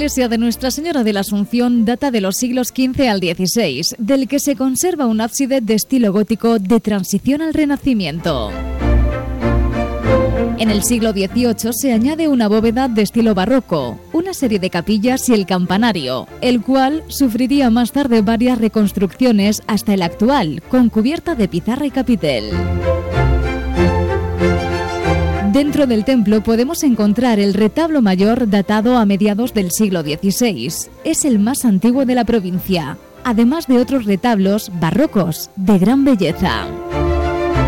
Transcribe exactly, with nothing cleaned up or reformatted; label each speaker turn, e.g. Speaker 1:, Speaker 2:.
Speaker 1: iglesia de Nuestra Señora de la Asunción data de los siglos quince al dieciséis, del que se conserva un ábside de estilo gótico de transición al Renacimiento. En el siglo dieciocho se añade una bóveda de estilo barroco, una serie de capillas y el campanario, el cual sufriría más tarde varias reconstrucciones hasta el actual, con cubierta de pizarra y capitel. Dentro del templo podemos encontrar el retablo mayor datado a mediados del siglo dieciséis. Es el más antiguo de la provincia, además de otros retablos barrocos de gran belleza.